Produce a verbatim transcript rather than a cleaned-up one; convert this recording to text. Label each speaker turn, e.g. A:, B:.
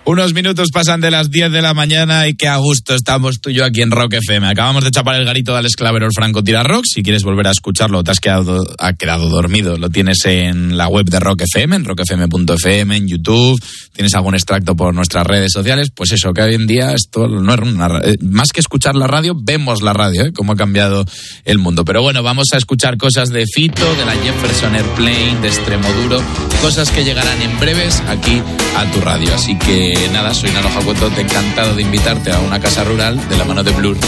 A: Unos minutos pasan de las diez de la mañana y qué a gusto estamos tú y yo aquí en Rock F M. Acabamos de chapar el garito de Alex Clavero, el Franco Tira Rock. Si quieres volver a escucharlo, te has quedado, ha quedado dormido, lo tienes en la web de Rock F M, en rock f m punto f m, en YouTube. Tienes algún extracto por nuestras redes sociales. Pues eso, que hoy en día esto no es una, más que escuchar la radio, vemos la radio, ¿eh? Cómo ha cambiado el mundo. Pero bueno, vamos a escuchar cosas de Fito, de la Jefferson Airplane, de Extremoduro, cosas que llegarán en breves aquí a tu radio. Así que nada, soy Naroja Cueto, te he encantado de invitarte a una casa rural de la mano de Blur.